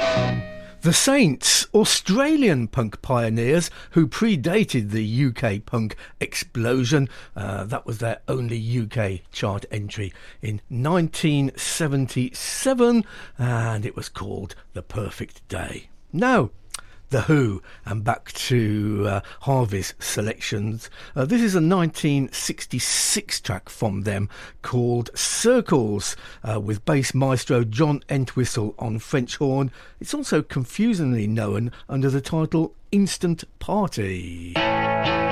The Saints, Australian punk pioneers who predated the UK punk explosion. That was their only UK chart entry in 1977, and it was called The Perfect Day. Now, The Who, and back to Harvey's selections. This is a 1966 track from them called Circles, with bass maestro John Entwistle on French horn. It's also confusingly known under the title Instant Party.